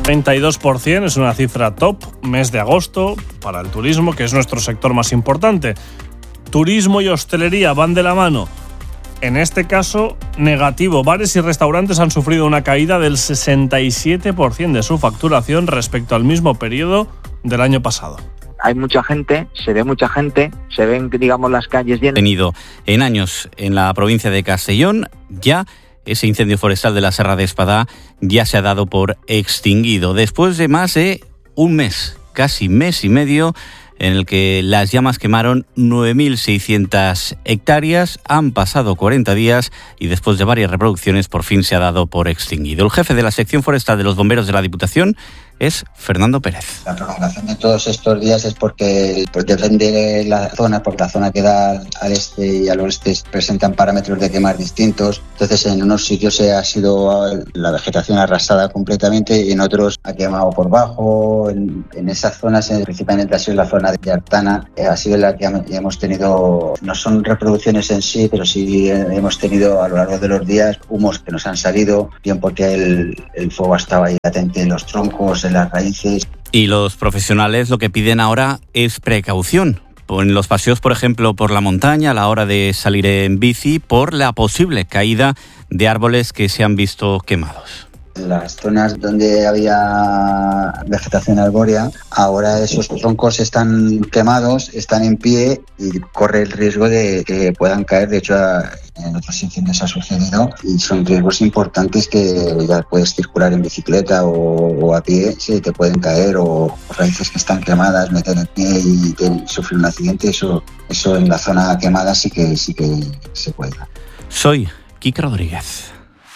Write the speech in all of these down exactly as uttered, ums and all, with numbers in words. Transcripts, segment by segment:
treinta y dos por ciento es una cifra top, mes de agosto, para el turismo, que es nuestro sector más importante. Turismo y hostelería van de la mano. En este caso, negativo. Bares y restaurantes han sufrido una caída del sesenta y siete por ciento de su facturación respecto al mismo periodo del año pasado. Hay mucha gente, se ve mucha gente, se ven, digamos, las calles llenas. Tenido en años en la provincia de Castellón, ya ese incendio forestal de la Serra de Espadá ya se ha dado por extinguido. Después de más de un mes, casi mes y medio, en el que las llamas quemaron nueve mil seiscientas hectáreas, han pasado cuarenta días y después de varias reproducciones por fin se ha dado por extinguido. El jefe de la sección forestal de los bomberos de la Diputación es Fernando Pérez. La prolongación de todos estos días es porque pues, depende de la zona, porque la zona que da al este y al oeste presentan parámetros de quemar distintos. Entonces en unos sitios se ha sido la vegetación arrasada completamente y en otros ha quemado por bajo. En, en esas zonas, principalmente ha sido la zona de Artana, ha sido la que hemos tenido, no son reproducciones en sí, pero sí hemos tenido a lo largo de los días humos que nos han salido, bien porque el, el fuego estaba ahí latente en los troncos, en las raíces. Y los profesionales lo que piden ahora es precaución. En los paseos, por ejemplo, por la montaña, a la hora de salir en bici, por la posible caída de árboles que se han visto quemados. Las zonas donde había vegetación arbórea, ahora esos troncos están quemados, están en pie y corre el riesgo de que puedan caer. De hecho, en otros incendios ha sucedido y son riesgos importantes que ya puedes circular en bicicleta o, o a pie, sí, te pueden caer, o raíces que están quemadas, meter el pie y te, sufrir un accidente. Eso, eso en la zona quemada sí que, sí que se puede. Soy Kike Rodríguez.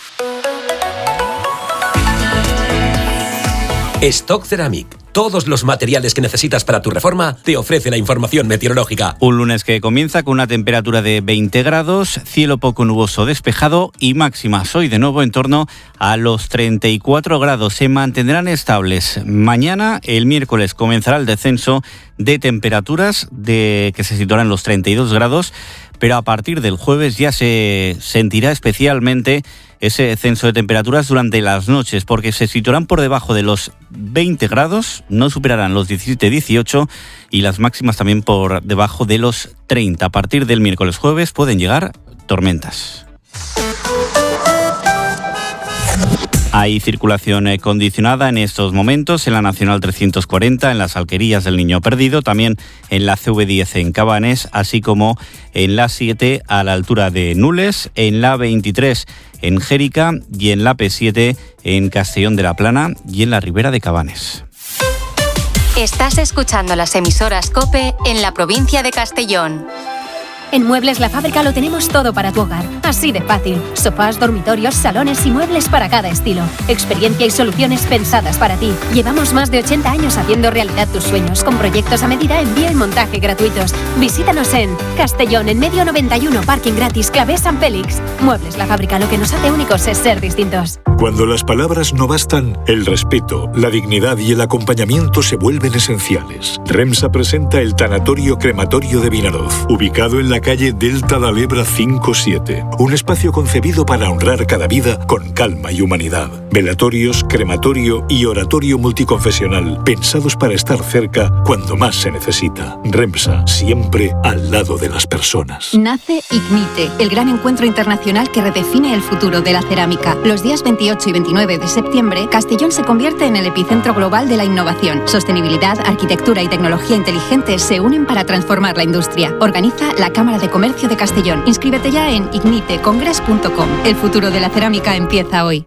Stock Ceramic. Todos los materiales que necesitas para tu reforma te ofrece la información meteorológica. Un lunes que comienza con una temperatura de veinte grados, cielo poco nuboso despejado y máximas hoy de nuevo en torno a los treinta y cuatro grados. Se mantendrán estables. Mañana, el miércoles, comenzará el descenso de temperaturas de que se situarán en los treinta y dos grados, pero a partir del jueves ya se sentirá especialmente ese descenso de temperaturas durante las noches, porque se situarán por debajo de los veinte grados, no superarán los diecisiete dieciocho y las máximas también por debajo de los treinta. A partir del miércoles jueves pueden llegar tormentas. Hay circulación condicionada en estos momentos en la Nacional trescientos cuarenta, en las Alquerías del Niño Perdido, también en la C V diez en Cabanes, así como en la siete a la altura de Nules, en la veintitrés en Jérica y en la P siete en Castellón de la Plana y en la Ribera de Cabanes. Estás escuchando las emisoras COPE en la provincia de Castellón. En Muebles La Fábrica lo tenemos todo para tu hogar. Así de fácil. Sofás, dormitorios, salones y muebles para cada estilo. Experiencia y soluciones pensadas para ti. Llevamos más de ochenta años haciendo realidad tus sueños, con proyectos a medida, envío y montaje gratuitos. Visítanos en Castellón, en Medio noventa y uno, parking gratis, Clavé San Félix. Muebles La Fábrica, lo que nos hace únicos es ser distintos. Cuando las palabras no bastan, el respeto, la dignidad y el acompañamiento se vuelven esenciales. REMSA presenta el Tanatorio Crematorio de Vinaroz, ubicado en la calle Delta de Lebra cinco siete. Un espacio concebido para honrar cada vida con calma y humanidad. Velatorios, crematorio y oratorio multiconfesional, pensados para estar cerca cuando más se necesita. REMSA, siempre al lado de las personas. Nace IGNITE, el gran encuentro internacional que redefine el futuro de la cerámica. Los días veintiocho y veintinueve de septiembre, Castellón se convierte en el epicentro global de la innovación. Sostenibilidad, arquitectura y tecnología inteligente se unen para transformar la industria. Organiza la Cámara de Comercio de Castellón. Inscríbete ya en ignitecongres punto com. El futuro de la cerámica empieza hoy.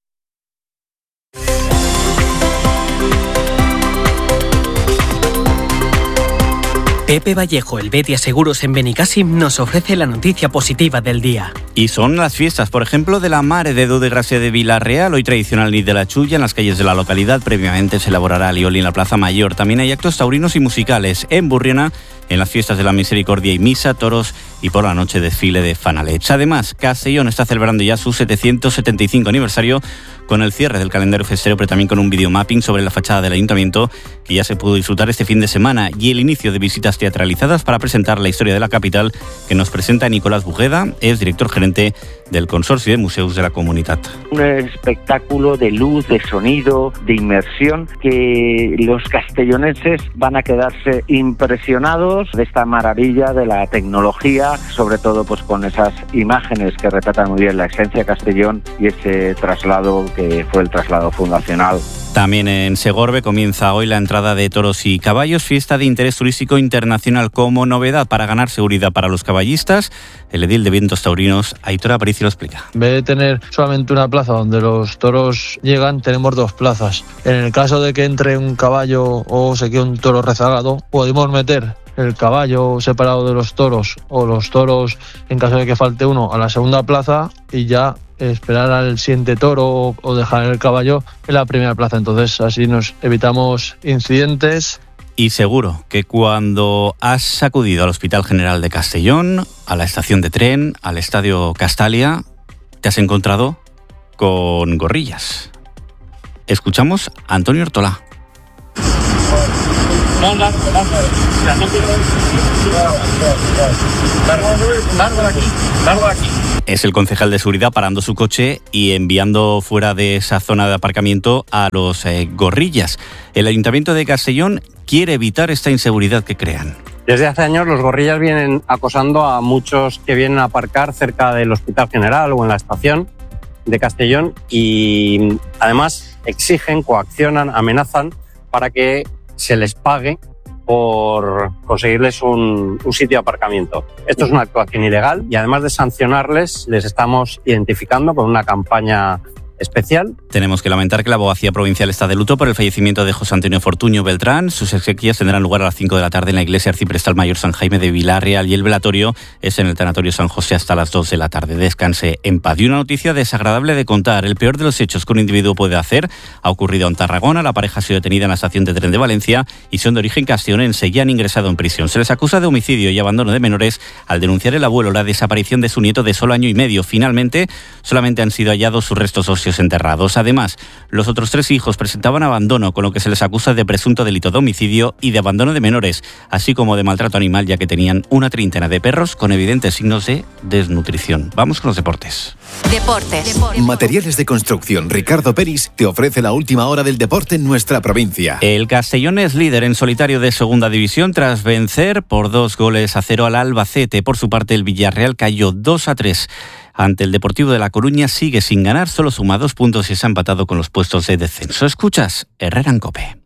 Pepe Vallejo, el Betia Seguros en Benicàssim, nos ofrece la noticia positiva del día. Y son las fiestas, por ejemplo, de la Mare de Déu de Gràcia de Vila-real, hoy tradicional nit de la Chulla en las calles de la localidad. Previamente se elaborará alioli en la Plaza Mayor. También hay actos taurinos y musicales en Burriana, en las fiestas de la Misericordia y Misa, toros y por la noche desfile de fanalets. Además, Castellón está celebrando ya su setecientos setenta y cinco aniversario con el cierre del calendario festero, pero también con un videomapping sobre la fachada del ayuntamiento que ya se pudo disfrutar este fin de semana, y el inicio de visitas teatralizadas para presentar la historia de la capital que nos presenta Nicolás Bujeda, es director gerente del Consorcio de Museus de la Comunitat. Un espectáculo de luz, de sonido, de inmersión, que los castellonenses van a quedarse impresionados de esta maravilla de la tecnología, sobre todo pues con esas imágenes que retratan muy bien la esencia de Castellón y ese traslado que fue el traslado fundacional. También en Segorbe comienza hoy la entrada de toros y caballos, fiesta de interés turístico internacional. Como novedad para ganar seguridad para los caballistas, el edil de Vientos Taurinos, Aitor Aparicio, lo explica. En vez de tener solamente una plaza donde los toros llegan, tenemos dos plazas. En el caso de que entre un caballo o se quede un toro rezagado, podemos meter el caballo separado de los toros o los toros, en caso de que falte uno, a la segunda plaza y ya esperar al siguiente toro o dejar el caballo en la primera plaza. Entonces así nos evitamos incidentes. Y seguro que cuando has acudido al Hospital General de Castellón, a la estación de tren, al Estadio Castalia, te has encontrado con gorrillas. Escuchamos a Antonio Ortolá. No, no, no, no quiero... Largo de aquí, largo de aquí. Es el concejal de seguridad parando su coche y enviando fuera de esa zona de aparcamiento a los eh, gorrillas. El Ayuntamiento de Castellón quiere evitar esta inseguridad que crean. Desde hace años los gorrillas vienen acosando a muchos que vienen a aparcar cerca del Hospital General o en la estación de Castellón y además exigen, coaccionan, amenazan para que se les pague por conseguirles un, un sitio de aparcamiento. Esto es una actuación ilegal y además de sancionarles, les estamos identificando con una campaña especial. Tenemos que lamentar que la Abogacía Provincial está de luto por el fallecimiento de José Antonio Fortuño Beltrán. Sus exequias tendrán lugar a las cinco de la tarde en la Iglesia Arciprestal Mayor San Jaime de Vilarreal y el velatorio es en el Tanatorio San José hasta las dos de la tarde. Descanse en paz. Y una noticia desagradable de contar. El peor de los hechos que un individuo puede hacer ha ocurrido en Tarragona. La pareja ha sido detenida en la estación de tren de Valencia y son de origen castellonense y han ingresado en prisión. Se les acusa de homicidio y abandono de menores al denunciar el abuelo la desaparición de su nieto de solo año y medio. Finalmente, solamente han sido hallados sus restos óseos enterrados. Además, los otros tres hijos presentaban abandono, con lo que se les acusa de presunto delito de homicidio y de abandono de menores, así como de maltrato animal, ya que tenían una treintena de perros con evidentes signos de desnutrición. Vamos con los deportes. Deportes. Materiales de construcción Ricardo Peris te ofrece la última hora del deporte en nuestra provincia. El Castellón es líder en solitario de segunda división tras vencer por dos goles a cero al Albacete. Por su parte, el Villarreal cayó dos a tres ante el Deportivo de La Coruña. Sigue sin ganar, solo suma dos puntos y se ha empatado con los puestos de descenso. Escuchas Herrera en COPE.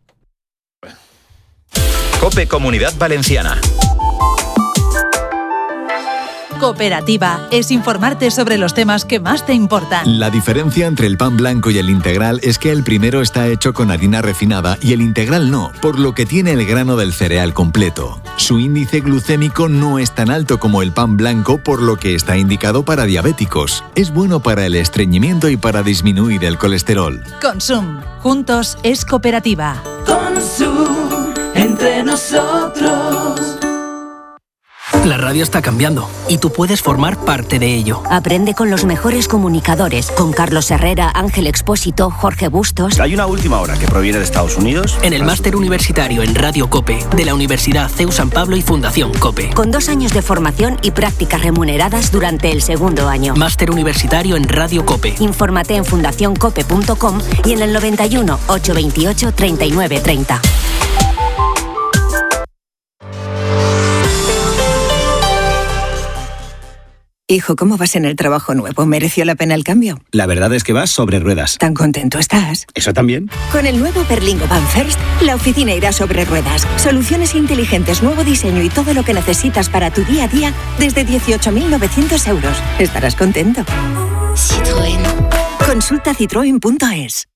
COPE Comunidad Valenciana. Cooperativa es informarte sobre los temas que más te importan. La diferencia entre el pan blanco y el integral es que el primero está hecho con harina refinada y el integral no, por lo que tiene el grano del cereal completo. Su índice glucémico no es tan alto como el pan blanco, por lo que está indicado para diabéticos. Es bueno para el estreñimiento y para disminuir el colesterol. Consum. Juntos es cooperativa. Consum. Entre nosotros. La radio está cambiando y tú puedes formar parte de ello. Aprende con los mejores comunicadores, con Carlos Herrera, Ángel Expósito, Jorge Bustos. Hay una última hora que proviene de Estados Unidos. En el máster universitario en Radio COPE de la Universidad C E U San Pablo y Fundación COPE. Con dos años de formación y prácticas remuneradas durante el segundo año. Máster universitario en Radio COPE. Infórmate en fundación cope punto com y en el noventa y uno, ochocientos veintiocho, treinta y nueve treinta. Hijo, ¿cómo vas en el trabajo nuevo? ¿Mereció la pena el cambio? La verdad es que vas sobre ruedas. ¿Tan contento estás? ¿Eso también? Con el nuevo Berlingo Van First, la oficina irá sobre ruedas. Soluciones inteligentes, nuevo diseño y todo lo que necesitas para tu día a día desde dieciocho mil novecientos euros. Estarás contento. Citroën. Consulta citroen punto es.